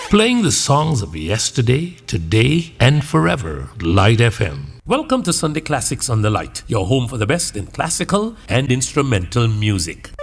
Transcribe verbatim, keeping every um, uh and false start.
Playing the songs of yesterday, today, and forever. Light F M. Welcome to Sunday Classics on the Light, your home for the best in classical and instrumental music.